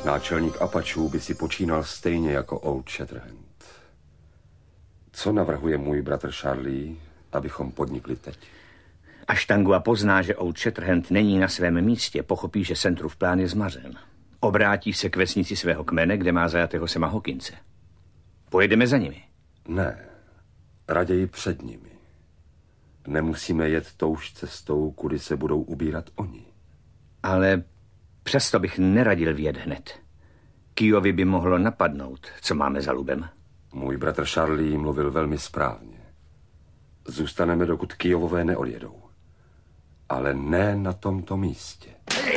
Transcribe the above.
Náčelník Apačů by si počínal stejně jako Old Shatterhand. Co navrhuje můj bratr Charlie, abychom podnikli teď? Až Tangua pozná, že Old Shatterhand není na svém místě, pochopí, že Centrův plán je zmařen. Obrátí se k vesnici svého kmene, kde má zajatého Sama Hawkinse. Pojedeme za nimi. Ne, raději před nimi. Nemusíme jet touž cestou, kudy se budou ubírat oni. Ale přesto bych neradil vjet hned. Kijovi by mohlo napadnout, co máme za lubem. Můj bratr Charlie mluvil velmi správně. Zůstaneme, dokud Kijovové neodjedou. Ale ne na tomto místě.